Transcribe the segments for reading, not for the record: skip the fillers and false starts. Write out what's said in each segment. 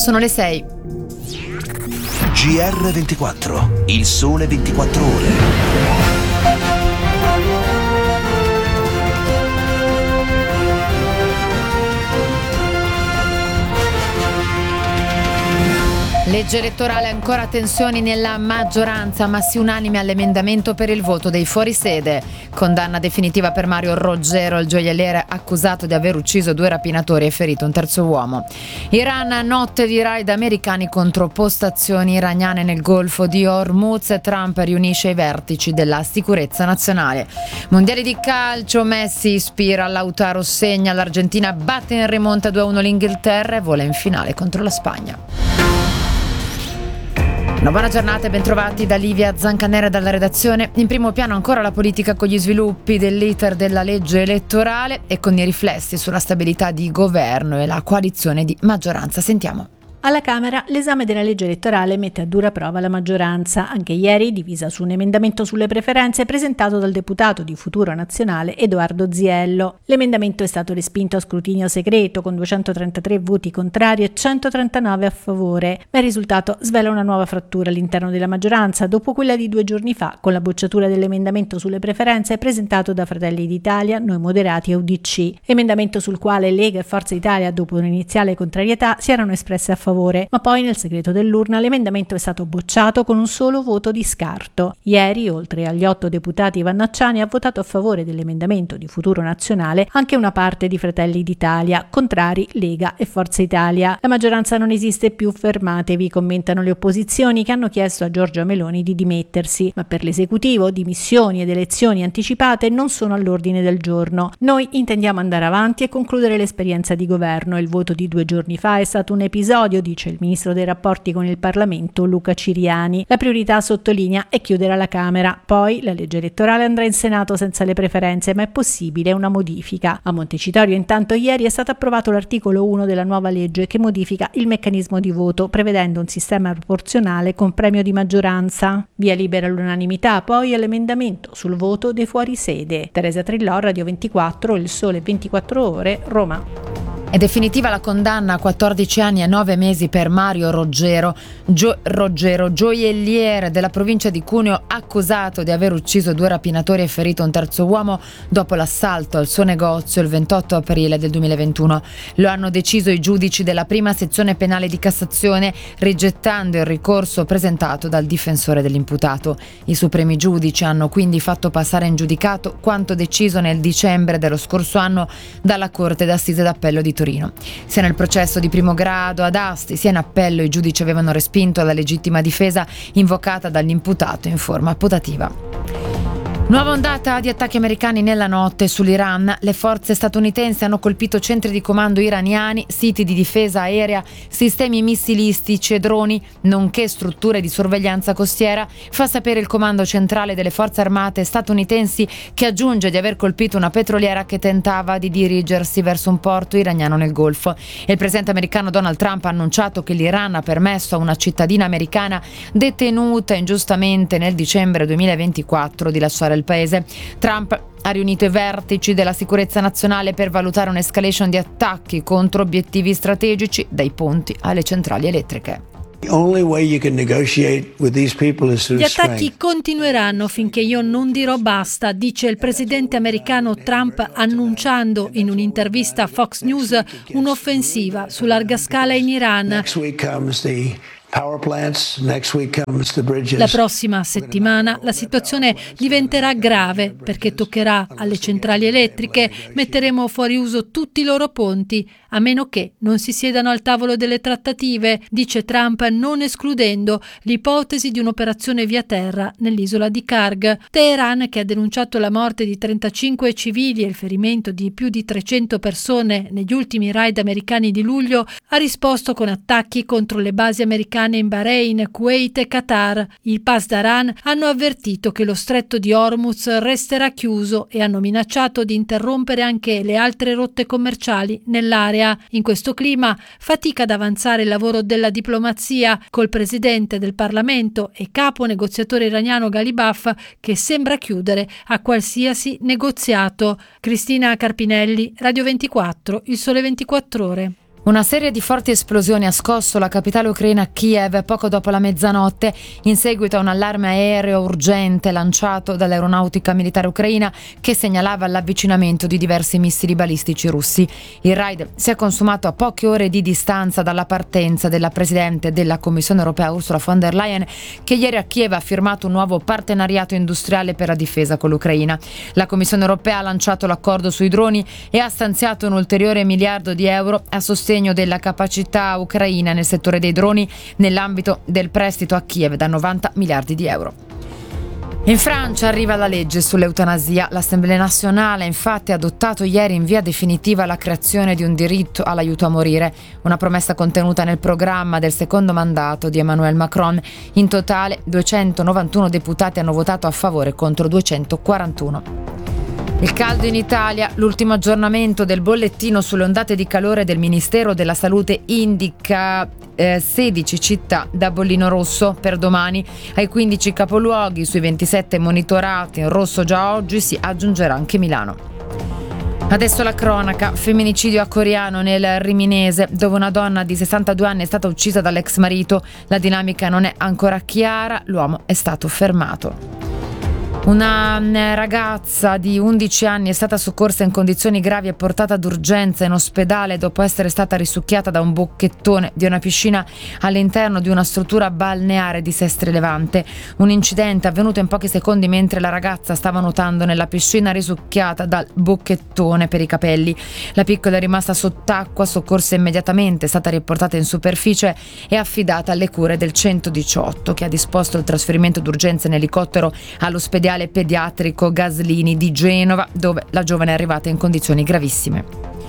sono le 6. GR24, il sole 24 ore. Legge elettorale, ancora tensioni nella maggioranza, ma si unanime all'emendamento per il voto dei fuorisede. Condanna definitiva per Mario Roggero, il gioielliere accusato di aver ucciso 2 rapinatori e ferito un terzo uomo. Iran, notte di raid americani contro postazioni iraniane nel Golfo di Hormuz. Trump riunisce i vertici della sicurezza nazionale. Mondiali di calcio, Messi ispira, Lautaro segna, l'Argentina batte in rimonta 2-1 l'Inghilterra e vola in finale contro la Spagna. Una buona giornata e bentrovati da Livia Zancanera dalla redazione. In primo piano ancora la politica con gli sviluppi dell'iter della legge elettorale e con i riflessi sulla stabilità di governo e la coalizione di maggioranza. Sentiamo. Alla Camera l'esame della legge elettorale mette a dura prova la maggioranza, anche ieri divisa su un emendamento sulle preferenze presentato dal deputato di Futuro Nazionale Edoardo Ziello. L'emendamento è stato respinto a scrutinio segreto con 233 voti contrari e 139 a favore, ma il risultato svela una nuova frattura all'interno della maggioranza dopo quella di 2 giorni fa con la bocciatura dell'emendamento sulle preferenze presentato da Fratelli d'Italia, Noi Moderati e UDC, emendamento sul quale Lega e Forza Italia dopo un'iniziale contrarietà si erano espresse a favore. Ma poi nel segreto dell'urna l'emendamento è stato bocciato con un solo voto di scarto. Ieri, oltre agli 8 deputati vannacciani, ha votato a favore dell'emendamento di Futuro Nazionale anche una parte di Fratelli d'Italia, contrari Lega e Forza Italia. La maggioranza non esiste più, fermatevi, commentano le opposizioni che hanno chiesto a Giorgia Meloni di dimettersi, ma per l'esecutivo dimissioni ed elezioni anticipate non sono all'ordine del giorno. Noi intendiamo andare avanti e concludere l'esperienza di governo. Il voto di 2 giorni fa è stato un episodio, dice il ministro dei rapporti con il Parlamento Luca Ciriani. La priorità, sottolinea, è chiudere alla Camera. Poi la legge elettorale andrà in Senato senza le preferenze, ma è possibile una modifica. A Montecitorio intanto ieri è stato approvato l'articolo 1 della nuova legge che modifica il meccanismo di voto prevedendo un sistema proporzionale con premio di maggioranza. Via libera all'unanimità poi all'emendamento sul voto dei fuorisede. Teresa Trillò, Radio 24, Il Sole 24 Ore, Roma. È definitiva la condanna a 14 anni e 9 mesi per Mario Roggero, gioielliere della provincia di Cuneo, accusato di aver ucciso 2 rapinatori e ferito un terzo uomo dopo l'assalto al suo negozio il 28 aprile del 2021. Lo hanno deciso i giudici della prima sezione penale di Cassazione, rigettando il ricorso presentato dal difensore dell'imputato. I supremi giudici hanno quindi fatto passare in giudicato quanto deciso nel dicembre dello scorso anno dalla Corte d'Assise d'Appello di Torino. Sia nel processo di primo grado ad Asti sia in appello i giudici avevano respinto la legittima difesa invocata dall'imputato in forma putativa. Nuova ondata di attacchi americani nella notte sull'Iran. Le forze statunitensi hanno colpito centri di comando iraniani, siti di difesa aerea, sistemi missilistici e droni, nonché strutture di sorveglianza costiera, fa sapere il comando centrale delle forze armate statunitensi, che aggiunge di aver colpito una petroliera che tentava di dirigersi verso un porto iraniano nel Golfo. Il presidente americano Donald Trump ha annunciato che l'Iran ha permesso a una cittadina americana detenuta ingiustamente nel dicembre 2024 di lasciare il paese. Trump ha riunito i vertici della sicurezza nazionale per valutare un'escalation di attacchi contro obiettivi strategici, dai ponti alle centrali elettriche. Gli attacchi continueranno finché io non dirò basta, dice il presidente americano Trump, annunciando in un'intervista a Fox News un'offensiva su larga scala in Iran. La prossima settimana la situazione diventerà grave perché toccherà alle centrali elettriche, metteremo fuori uso tutti i loro ponti, a meno che non si siedano al tavolo delle trattative, dice Trump, non escludendo l'ipotesi di un'operazione via terra nell'isola di Karg. Teheran, che ha denunciato la morte di 35 civili e il ferimento di più di 300 persone negli ultimi raid americani di luglio, ha risposto con attacchi contro le basi americane in Bahrain, Kuwait e Qatar. I Pasdaran hanno avvertito che lo stretto di Hormuz resterà chiuso e hanno minacciato di interrompere anche le altre rotte commerciali nell'area. In questo clima fatica ad avanzare il lavoro della diplomazia, col presidente del Parlamento e capo negoziatore iraniano Ghalibaf che sembra chiudere a qualsiasi negoziato. Cristina Carpinelli, Radio 24, Il Sole 24 Ore. Una serie di forti esplosioni ha scosso la capitale ucraina Kiev poco dopo la mezzanotte in seguito a un allarme aereo urgente lanciato dall'aeronautica militare ucraina che segnalava l'avvicinamento di diversi missili balistici russi. Il raid si è consumato a poche ore di distanza dalla partenza della Presidente della Commissione europea Ursula von der Leyen, che ieri a Kiev ha firmato un nuovo partenariato industriale per la difesa con l'Ucraina. La Commissione europea ha lanciato l'accordo sui droni e ha stanziato un ulteriore $1 miliardo a sostegno della capacità ucraina nel settore dei droni nell'ambito del prestito a Kiev da 90 miliardi di euro. In Francia arriva la legge sull'eutanasia. L'Assemblea nazionale infatti ha adottato ieri in via definitiva la creazione di un diritto all'aiuto a morire, una promessa contenuta nel programma del secondo mandato di Emmanuel Macron. In totale 291 deputati hanno votato a favore contro 241. Il caldo in Italia. L'ultimo aggiornamento del bollettino sulle ondate di calore del Ministero della Salute indica 16 città da bollino rosso per domani. Ai 15 capoluoghi sui 27 monitorati in rosso già oggi si aggiungerà anche Milano. Adesso la cronaca. Femminicidio a Coriano nel Riminese, dove una donna di 62 anni è stata uccisa dall'ex marito. La dinamica non è ancora chiara, l'uomo è stato fermato. Una ragazza di 11 anni è stata soccorsa in condizioni gravi e portata d'urgenza in ospedale dopo essere stata risucchiata da un bocchettone di una piscina all'interno di una struttura balneare di Sestri Levante. Un incidente avvenuto in pochi secondi mentre la ragazza stava nuotando nella piscina risucchiata dal bocchettone per i capelli. La piccola è rimasta sott'acqua, soccorsa immediatamente, è stata riportata in superficie e affidata alle cure del 118, che ha disposto il trasferimento d'urgenza in elicottero all'ospedale pediatrico Gaslini di Genova, dove la giovane è arrivata in condizioni gravissime.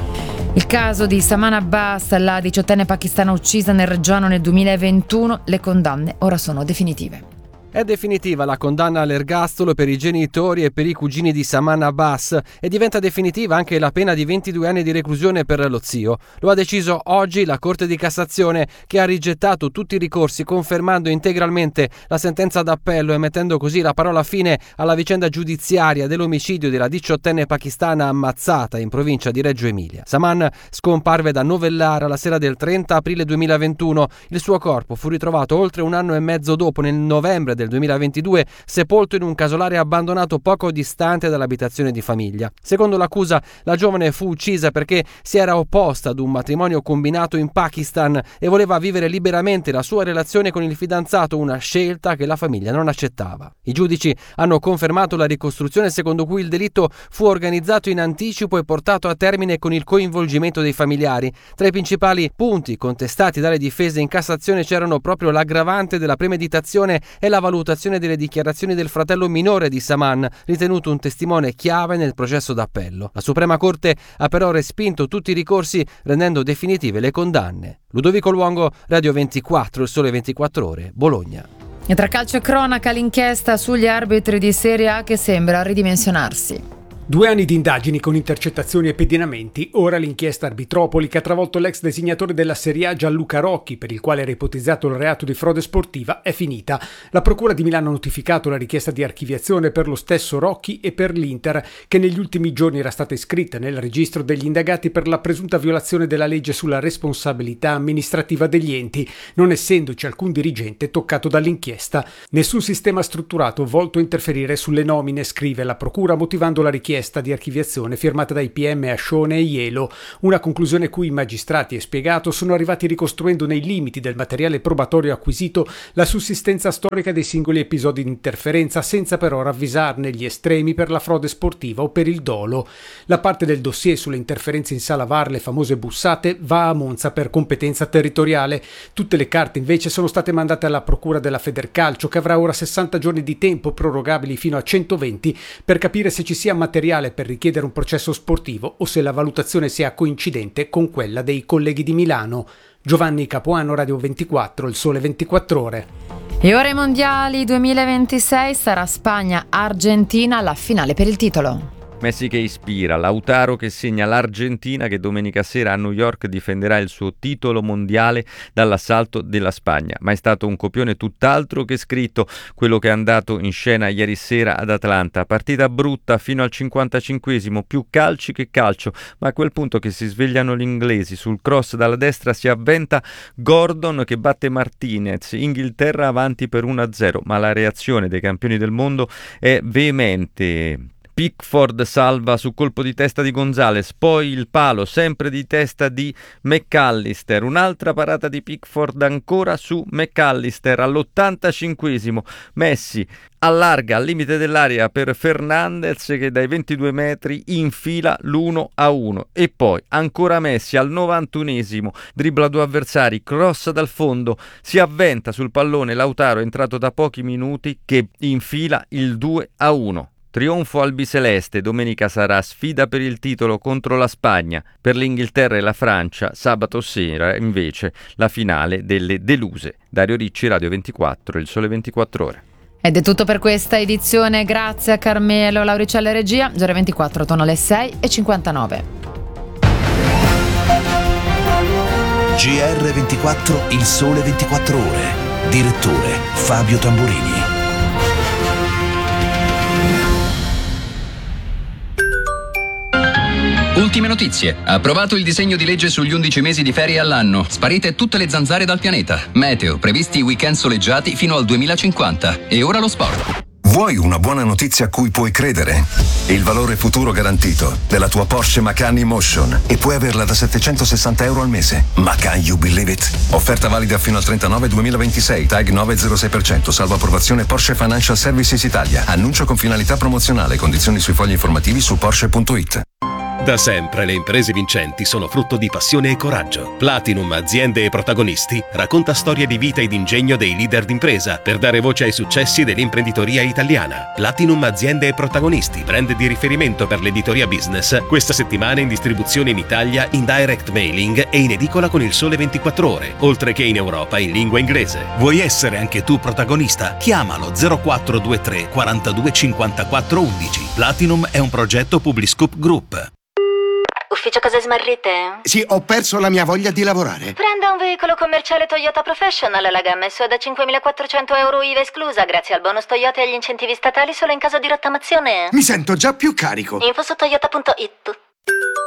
Il caso di Saman Abbas, la 18enne pakistana uccisa nel Reggiano nel 2021, le condanne ora sono definitive. È definitiva la condanna all'ergastolo per i genitori e per i cugini di Saman Abbas e diventa definitiva anche la pena di 22 anni di reclusione per lo zio. Lo ha deciso oggi la Corte di Cassazione, che ha rigettato tutti i ricorsi, confermando integralmente la sentenza d'appello e mettendo così la parola fine alla vicenda giudiziaria dell'omicidio della 18enne pakistana ammazzata in provincia di Reggio Emilia. Saman scomparve da Novellara la sera del 30 aprile 2021. Il suo corpo fu ritrovato oltre un anno e mezzo dopo, nel novembre del 2022, sepolto in un casolare abbandonato poco distante dall'abitazione di famiglia. Secondo l'accusa, la giovane fu uccisa perché si era opposta ad un matrimonio combinato in Pakistan e voleva vivere liberamente la sua relazione con il fidanzato, una scelta che la famiglia non accettava. I giudici hanno confermato la ricostruzione secondo cui il delitto fu organizzato in anticipo e portato a termine con il coinvolgimento dei familiari. Tra i principali punti contestati dalle difese in Cassazione c'erano proprio l'aggravante della premeditazione e la valutazione delle dichiarazioni del fratello minore di Saman, ritenuto un testimone chiave nel processo d'appello. La Suprema Corte ha però respinto tutti i ricorsi, rendendo definitive le condanne. Ludovico Luongo, Radio 24, Il Sole 24 Ore, Bologna. E tra calcio e cronaca, l'inchiesta sugli arbitri di Serie A che sembra ridimensionarsi. 2 anni di indagini con intercettazioni e pedinamenti, ora l'inchiesta Arbitropoli che ha travolto l'ex designatore della Serie A Gianluca Rocchi, per il quale era ipotizzato il reato di frode sportiva, è finita. La Procura di Milano ha notificato la richiesta di archiviazione per lo stesso Rocchi e per l'Inter, che negli ultimi giorni era stata iscritta nel registro degli indagati per la presunta violazione della legge sulla responsabilità amministrativa degli enti, non essendoci alcun dirigente toccato dall'inchiesta. Nessun sistema strutturato volto a interferire sulle nomine, scrive la Procura, motivando la richiesta di archiviazione firmata dai PM Ascione e Ielo, una conclusione cui i magistrati, è spiegato, sono arrivati ricostruendo nei limiti del materiale probatorio acquisito la sussistenza storica dei singoli episodi di interferenza, senza però ravvisarne gli estremi per la frode sportiva o per il dolo. La parte del dossier sulle interferenze in sala VAR, le famose bussate, va a Monza per competenza territoriale. Tutte le carte invece sono state mandate alla Procura della Federcalcio, che avrà ora 60 giorni di tempo, prorogabili fino a 120, per capire se ci sia materiale per richiedere un processo sportivo o se la valutazione sia coincidente con quella dei colleghi di Milano. Giovanni Capuano, Radio 24, Il Sole 24 Ore. E ora ai mondiali 2026 sarà Spagna-Argentina la finale per il titolo. Messi che ispira, Lautaro che segna, l'Argentina che domenica sera a New York difenderà il suo titolo mondiale dall'assalto della Spagna. Ma è stato un copione tutt'altro che scritto quello che è andato in scena ieri sera ad Atlanta. Partita brutta fino al 55esimo, più calci che calcio, ma a quel punto che si svegliano gli inglesi, sul cross dalla destra si avventa Gordon che batte Martinez, Inghilterra avanti per 1-0, ma la reazione dei campioni del mondo è veemente. Pickford salva su colpo di testa di Gonzalez, poi il palo sempre di testa di McAllister, un'altra parata di Pickford ancora su McAllister all'85esimo. Messi allarga al limite dell'area per Fernandez che dai 22 metri infila l'1-1 e poi ancora Messi al 91esimo, dribbla due avversari, cross dal fondo, si avventa sul pallone Lautaro entrato da pochi minuti che infila il 2-1. Trionfo albiceleste, domenica sarà sfida per il titolo contro la Spagna. Per l'Inghilterra e la Francia, sabato sera invece la finale delle deluse. Dario Ricci, Radio 24, Il Sole 24 Ore. Ed è tutto per questa edizione, grazie a Carmelo Lauricella regia, Ore 24 torna alle 6:59. GR24, Il Sole 24 Ore. Direttore Fabio Tamburini. Ultime notizie. Approvato il disegno di legge sugli 11 mesi di ferie all'anno. Sparite tutte le zanzare dal pianeta. Meteo. Previsti weekend soleggiati fino al 2050. E ora lo sport. Vuoi una buona notizia a cui puoi credere? Il valore futuro garantito della tua Porsche Macan in-motion e puoi averla da €760 al mese. Macan, you believe it? Offerta valida fino al 39/2026, TAG 906%, salvo approvazione Porsche Financial Services Italia. Annuncio con finalità promozionale, condizioni sui fogli informativi su Porsche.it. Da sempre le imprese vincenti sono frutto di passione e coraggio. Platinum Aziende e Protagonisti racconta storie di vita ed ingegno dei leader d'impresa per dare voce ai successi dell'imprenditoria italiana. Platinum Aziende e Protagonisti, brand di riferimento per l'editoria business, questa settimana in distribuzione in Italia, in direct mailing e in edicola con Il Sole 24 Ore, oltre che in Europa in lingua inglese. Vuoi essere anche tu protagonista? Chiamalo 0423 42 54 11. Platinum è un progetto Publiscoop Group. Ufficio cose smarrite? Sì, ho perso la mia voglia di lavorare. Prenda un veicolo commerciale Toyota Professional, la gamma è sua da €5.400 IVA esclusa, grazie al bonus Toyota e agli incentivi statali solo in caso di rottamazione. Mi sento già più carico. Info su toyota.it.